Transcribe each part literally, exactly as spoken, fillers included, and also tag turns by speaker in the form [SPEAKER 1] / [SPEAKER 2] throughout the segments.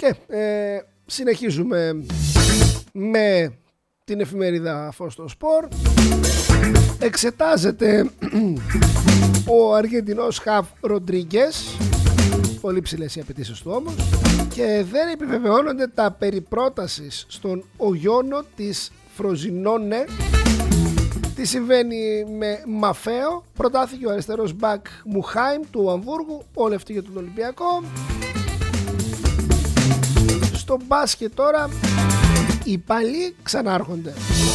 [SPEAKER 1] Και ε, συνεχίζουμε με την εφημερίδα Φως στο Σπορ. Εξετάζεται ο Αργεντινός Χαβ Ροντρίγκες, πολύ ψηλές οι απαιτήσεις του όμως, και δεν επιβεβαιώνονται τα περί πρότασης στον Ογιώνο της Φροζινόνε. Τι συμβαίνει με Μαφέο? Προτάθηκε ο αριστερός μπακ Μουχάιμ του Αμβούργου, όλοι αυτοί για τον Ολυμπιακό. Στο μπάσκετ τώρα οι παλιοί ξανάρχονται.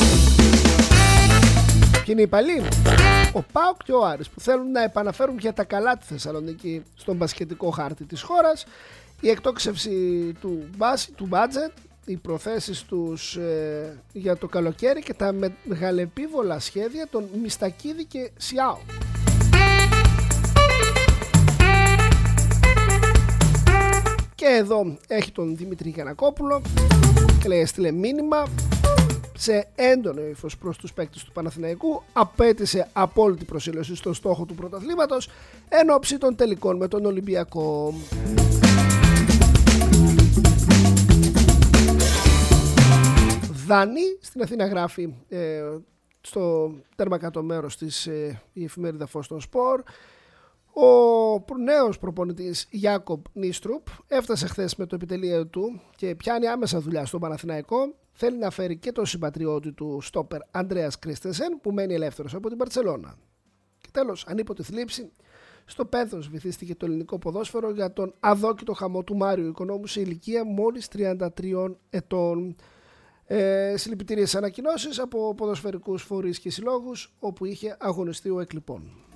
[SPEAKER 1] Ποιοι είναι οι παλιοί? Ο ΠΑΟΚ και ο Άρης, που θέλουν να επαναφέρουν για τα καλά τη Θεσσαλονίκη στον μπασκετικό χάρτη της χώρας. Η εκτόξευση του, του μπάτζετ, οι προθέσεις τους ε, για το καλοκαίρι και τα μεγαλεπίβολα σχέδια των Μιστακίδη και Σιάου. Και εδώ έχει τον Δημήτρη Γιαννακόπουλο και λέει: έστειλε μήνυμα σε έντονο ύφος προς τους παίκτες του Παναθηναϊκού, απέτησε απόλυτη προσήλωση στο στόχο του πρωταθλήματος εν ώψη των τελικών με τον Ολυμπιακό. Δάνη στην Αθήνα γράφει ε, στο τέρμα κάτω μέρος της ε, η εφημερίδα Φως στο Σπορ. Ο νέος προπονητής Γιάκοπ Νίστρουπ έφτασε χθες με το επιτελείο του και πιάνει άμεσα δουλειά στον Παναθηναϊκό. Θέλει να φέρει και τον συμπατριώτη του στόπερ Αντρέας Κρίστενσεν, που μένει ελεύθερος από την Μπαρτσελώνα. Και τέλος, ανίποτη θλίψη, στο πένθος βυθίστηκε το ελληνικό ποδόσφαιρο για τον αδόκητο χαμό του Μάριου Οικονόμου σε ηλικία μόλις τριάντα τριών ετών. Ε, συλληπιτήριες ανακοινώσεις από ποδοσφαιρικούς φορείς και συλλόγους όπου είχε αγωνιστεί ο Εκλειπών.